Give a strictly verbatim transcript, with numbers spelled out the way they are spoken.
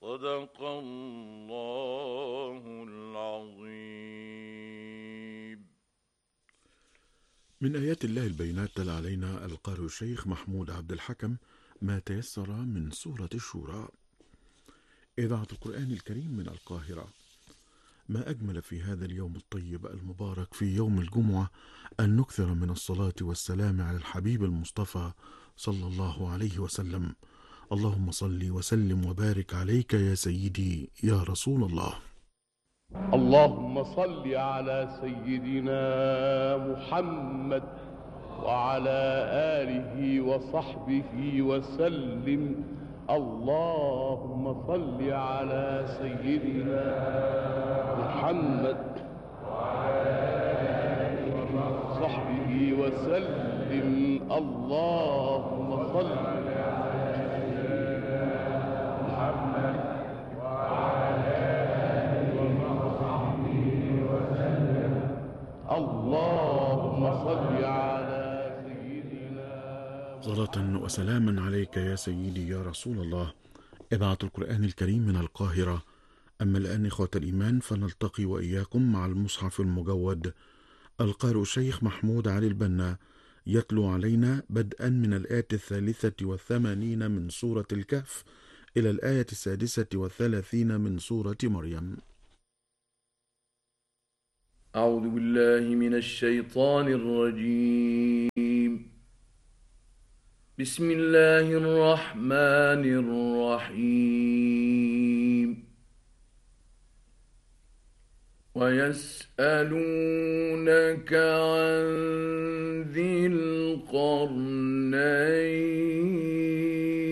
صدق الله العظيم. من آيات الله البينات تلا علينا القارئ الشيخ محمود عبد الحكم ما تيسر من سورة الشورى. إذاعة القرآن الكريم من القاهرة. ما أجمل في هذا اليوم الطيب المبارك في يوم الجمعة أن نكثر من الصلاة والسلام على الحبيب المصطفى صلى الله عليه وسلم. اللهم صل وسلم وبارك عليك يا سيدي يا رسول الله. اللهم صل على سيدنا محمد وعلى آله وصحبه وسلم. اللهم صل على سيدنا محمد وعلى آله وصحبه وسلم. اللهم صل اللهم صل على سيدنا. صلاة وسلاما عليك يا سيدي يا رسول الله. إذاعة القرآن الكريم من القاهرة. أما الآن إخوة الإيمان فنلتقي وإياكم مع المصحف المجود. القارئ الشيخ محمود علي البنا يتلو علينا بدءا من الآية الثالثة والثمانين من سورة الكهف إلى الآية السادسة والثلاثين من سورة مريم. أعوذ بالله من الشيطان الرجيم. بسم الله الرحمن الرحيم. ويسألونك عن ذي القرنين